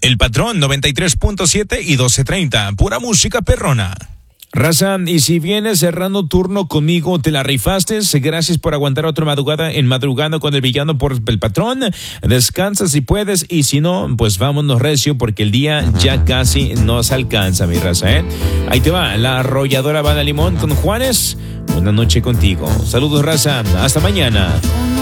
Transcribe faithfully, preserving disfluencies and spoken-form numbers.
El Patrón noventa y tres punto siete y doce treinta, pura música perrona. Raza, y si vienes cerrando turno conmigo, te la rifaste. Gracias por aguantar otra madrugada en Madrugando con el Villano por el Patrón. Descansa si puedes, y si no, pues vámonos recio, porque el día ya casi nos alcanza, mi raza, ¿eh? Ahí te va, la arrolladora Banda Limón con Juanes. Una noche contigo. Saludos, raza. Hasta mañana.